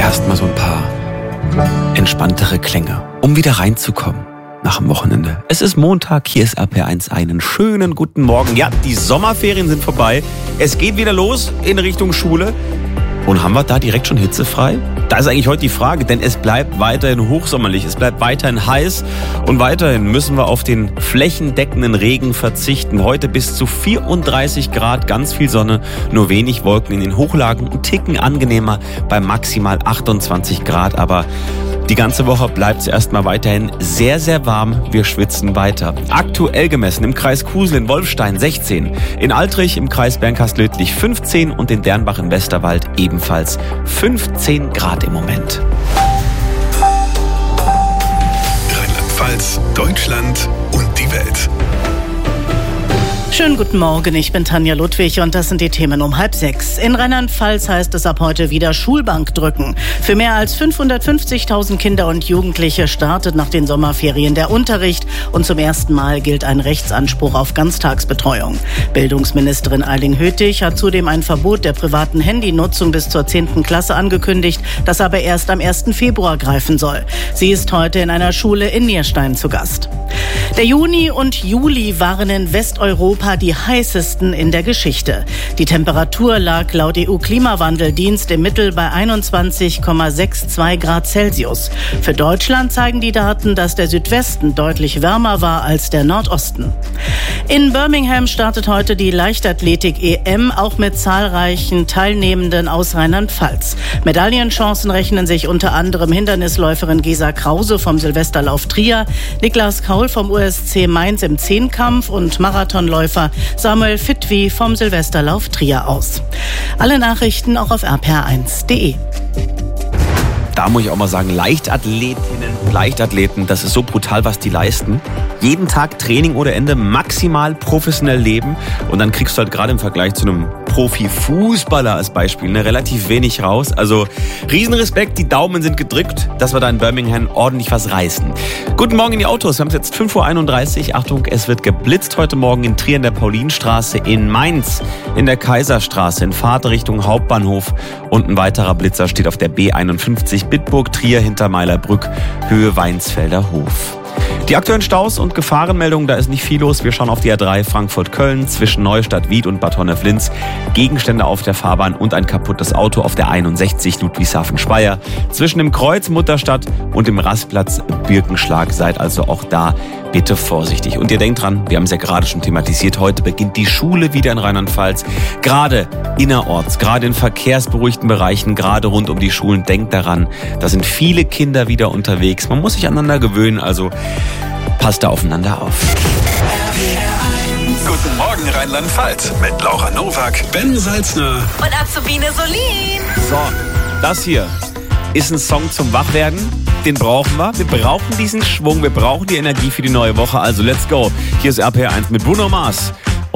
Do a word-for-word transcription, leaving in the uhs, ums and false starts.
erstmal so ein paar entspanntere Klänge, um wieder reinzukommen nach dem Wochenende. Es ist Montag, hier ist R P R eins. Einen schönen guten Morgen. Ja, die Sommerferien sind vorbei. Es geht wieder los in Richtung Schule. Und haben wir da direkt schon hitzefrei? Da ist eigentlich heute die Frage, denn es bleibt weiterhin hochsommerlich, es bleibt weiterhin heiß und weiterhin müssen wir auf den flächendeckenden Regen verzichten. Heute bis zu vierunddreißig Grad, ganz viel Sonne, nur wenig Wolken in den Hochlagen, ein Ticken angenehmer bei maximal achtundzwanzig Grad, aber die ganze Woche bleibt es erstmal weiterhin sehr, sehr warm. Wir schwitzen weiter. Aktuell gemessen im Kreis Kusel in Wolfstein sechzehn, in Altrich im Kreis Bernkastel-Lüttlich fünfzehn und in Dernbach im Westerwald ebenfalls fünfzehn Grad im Moment. Rheinland-Pfalz, Deutschland und die Welt. Schönen guten Morgen, ich bin Tanja Ludwig und das sind die Themen um halb sechs. In Rheinland-Pfalz heißt es ab heute wieder Schulbank drücken. Für mehr als fünfhundertfünfzigtausend Kinder und Jugendliche startet nach den Sommerferien der Unterricht und zum ersten Mal gilt ein Rechtsanspruch auf Ganztagsbetreuung. Bildungsministerin Eiling Hötig hat zudem ein Verbot der privaten Handynutzung bis zur zehnten Klasse angekündigt, das aber erst am ersten Februar greifen soll. Sie ist heute in einer Schule in Nierstein zu Gast. Der Juni und Juli waren in Westeuropa die heißesten in der Geschichte. Die Temperatur lag laut E U-Klimawandeldienst im Mittel bei einundzwanzig Komma zweiundsechzig Grad Celsius. Für Deutschland zeigen die Daten, dass der Südwesten deutlich wärmer war als der Nordosten. In Birmingham startet heute die Leichtathletik-E M, auch mit zahlreichen Teilnehmenden aus Rheinland-Pfalz. Medaillenchancen rechnen sich unter anderem Hindernisläuferin Gesa Krause vom Silvesterlauf Trier, Niklas Kaul vom U S C Mainz im Zehnkampf und Marathonläufer Samuel Fitwi vom Silvesterlauf Trier aus. Alle Nachrichten auch auf r p r eins punkt d e. Da muss ich auch mal sagen, Leichtathletinnen und Leichtathleten, das ist so brutal, was die leisten. Jeden Tag Training ohne Ende, maximal professionell leben und dann kriegst du halt gerade im Vergleich zu einem Profifußballer als Beispiel ne, relativ wenig raus. Also Riesenrespekt, die Daumen sind gedrückt, dass wir da in Birmingham ordentlich was reißen. Guten Morgen in die Autos, wir haben es jetzt fünf Uhr einunddreißig. Achtung, es wird geblitzt heute Morgen in Trier in der Paulinstraße, in Mainz in der Kaiserstraße, in Fahrtrichtung Hauptbahnhof und ein weiterer Blitzer steht auf der B einundfünfzig Bitburg, Trier, hinter Meilerbrück, Höhe Weinsfelder Hof. Die aktuellen Staus und Gefahrenmeldungen, da ist nicht viel los. Wir schauen auf die A drei Frankfurt-Köln zwischen Neustadt Wied und Bad Honnef-Linz. Gegenstände auf der Fahrbahn und ein kaputtes Auto auf der einundsechzig Ludwigshafen-Speyer. Zwischen dem Kreuz Mutterstadt und dem Rastplatz Birkenschlag. Seid also auch da bitte vorsichtig. Und ihr denkt dran, wir haben es ja gerade schon thematisiert, heute beginnt die Schule wieder in Rheinland-Pfalz. Gerade innerorts, gerade in verkehrsberuhigten Bereichen, gerade rund um die Schulen. Denkt daran, da sind viele Kinder wieder unterwegs. Man muss sich aneinander gewöhnen, also passt da aufeinander auf. Guten Morgen Rheinland-Pfalz mit Laura Nowak, Ben Salzner und Azubine Solin. So, das hier ist ein Song zum Wachwerden. Den brauchen wir. Wir brauchen diesen Schwung, wir brauchen die Energie für die neue Woche. Also let's go. Hier ist R P R eins mit Bruno Mars